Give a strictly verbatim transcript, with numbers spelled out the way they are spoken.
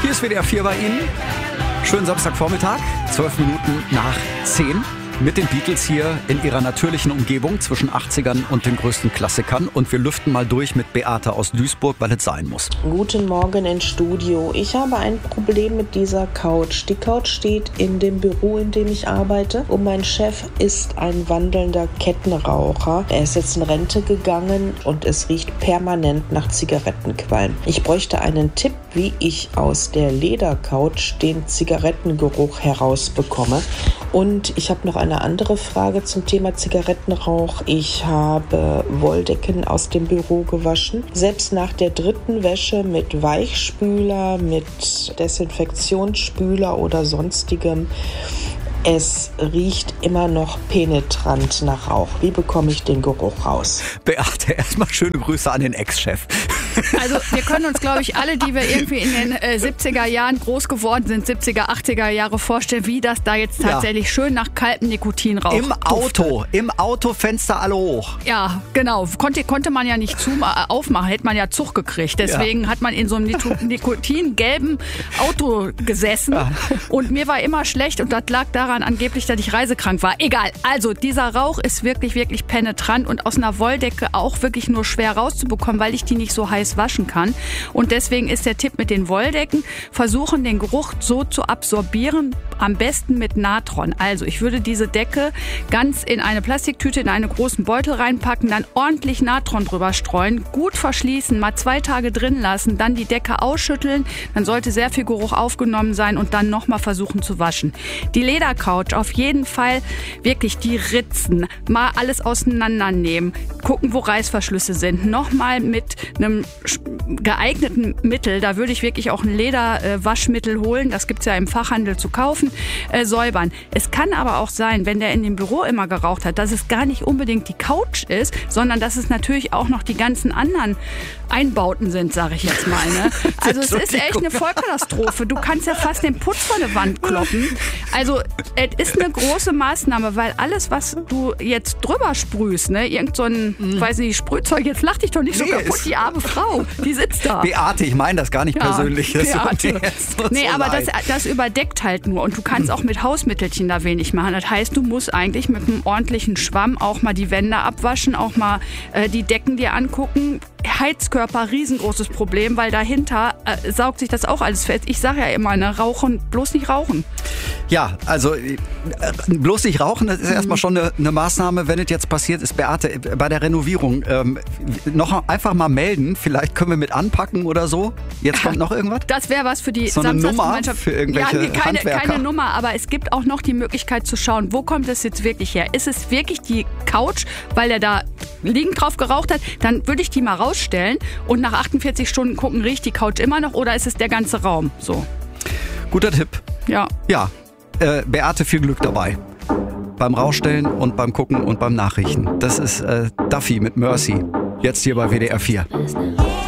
Hier ist W D R vier bei Ihnen. Schönen Samstagvormittag, zwölf Minuten nach zehn. Mit den Beatles hier in ihrer natürlichen Umgebung zwischen achtzigern und den größten Klassikern. Und wir lüften mal durch mit Beate aus Duisburg, weil es sein muss. Guten Morgen ins Studio. Ich habe ein Problem mit dieser Couch. Die Couch steht in dem Büro, in dem ich arbeite. Und mein Chef ist ein wandelnder Kettenraucher. Er ist jetzt in Rente gegangen und es riecht permanent nach Zigarettenqualm. Ich bräuchte einen Tipp, wie ich aus der Ledercouch den Zigarettengeruch herausbekomme. Und ich habe noch eine andere Frage zum Thema Zigarettenrauch. Ich habe Wolldecken aus dem Büro gewaschen. Selbst nach der dritten Wäsche mit Weichspüler, mit Desinfektionsspüler oder sonstigem. Es riecht immer noch penetrant nach Rauch. Wie bekomme ich den Geruch raus? Beate, erstmal schöne Grüße an den Ex-Chef. Also wir können uns, glaube ich, alle, die wir irgendwie in den äh, siebziger Jahren groß geworden sind, siebziger, achtziger Jahre vorstellen, wie das da jetzt tatsächlich ja. schön nach kaltem Nikotin raucht. Im Auto, im Auto Fenster alle hoch. Ja, genau. Konnte, konnte man ja nicht zu, aufmachen, hätte man ja Zug gekriegt. Deswegen ja. hat man in so einem nikotingelben Auto gesessen ja. und mir war immer schlecht und das lag daran angeblich, dass ich reisekrank war. Egal. Also dieser Rauch ist wirklich, wirklich penetrant und aus einer Wolldecke auch wirklich nur schwer rauszubekommen, weil ich die nicht so heiß waschen kann. Und deswegen ist der Tipp mit den Wolldecken, versuchen den Geruch so zu absorbieren, am besten mit Natron. Also ich würde diese Decke ganz in eine Plastiktüte, in einen großen Beutel reinpacken, dann ordentlich Natron drüber streuen, gut verschließen, mal zwei Tage drin lassen, dann die Decke ausschütteln, dann sollte sehr viel Geruch aufgenommen sein und dann nochmal versuchen zu waschen. Die Ledercouch auf jeden Fall wirklich die Ritzen, mal alles auseinandernehmen, gucken, wo Reißverschlüsse sind, nochmal mit einem geeigneten Mittel, da würde ich wirklich auch ein Lederwaschmittel holen, das gibt's ja im Fachhandel zu kaufen, äh, säubern. Es kann aber auch sein, wenn der in dem Büro immer geraucht hat, dass es gar nicht unbedingt die Couch ist, sondern dass es natürlich auch noch die ganzen anderen Einbauten sind, sage ich jetzt mal. Ne? Also es ist echt eine Vollkatastrophe. Du kannst ja fast den Putz von der Wand kloppen. Also es ist eine große Maßnahme, weil alles, was du jetzt drüber sprühst, ne, irgend so ein, mhm. weiß nicht, Sprühzeug, jetzt lach dich doch nicht so nee, kaputt, die arme Frau, die sitzt da. Beate, ich meine das gar nicht ja, persönlich. Das Beate. So nee, so aber das, das überdeckt halt nur und du kannst auch mit Hausmittelchen da wenig machen. Das heißt, du musst eigentlich mit einem ordentlichen Schwamm auch mal die Wände abwaschen, auch mal äh, die Decken dir angucken. Heizkörper, riesengroßes Problem, weil dahinter äh, saugt sich das auch alles fest. Ich sage ja immer, ne, rauchen, bloß nicht rauchen. Ja, also äh, bloß nicht rauchen, das ist mhm. erstmal schon eine, eine Maßnahme, wenn es jetzt passiert ist. Beate, bei der Renovierung ähm, noch einfach mal melden, vielleicht können wir mit anpacken oder so. Jetzt kommt noch irgendwas? Das wäre was für die so eine Nummer für irgendwelche ja, nee, keine, Handwerker. keine Nummer, aber es gibt auch noch die Möglichkeit zu schauen, wo kommt es jetzt wirklich her? Ist es wirklich die Couch, weil er da liegend drauf geraucht hat? Dann würde ich die mal rausstellen und nach achtundvierzig Stunden gucken, riecht die Couch immer noch oder ist es der ganze Raum? So. Guter Tipp. Ja. Ja, äh, Beate, viel Glück dabei. Beim Rausstellen und beim Gucken und beim Nachriechen. Das ist äh, Duffy mit Mercy. Jetzt hier bei W D R vier.